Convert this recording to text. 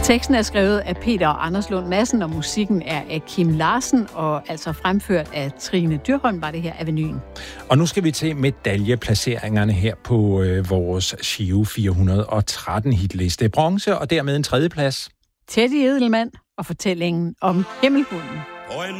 Teksten er skrevet af Peter og Anders Lund Madsen, og musikken er af Kim Larsen, og altså fremført af Trine Dyrholm, var det her Avenuen. Og nu skal vi til medaljeplaceringerne her på vores Giro 413 hitliste. Bronze og dermed en tredjeplads. Teddy Edelmann og fortællingen om Himmelhunden. På en